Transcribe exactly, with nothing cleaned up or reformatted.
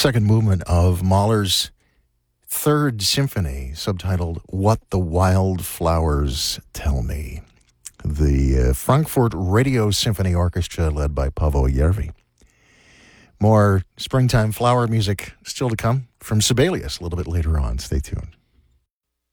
second movement of Mahler's Third Symphony, subtitled What the Wildflowers Tell Me. The uh, Frankfurt Radio Symphony Orchestra, led by Paavo Järvi. More springtime flower music still to come from Sibelius a little bit later on. Stay tuned.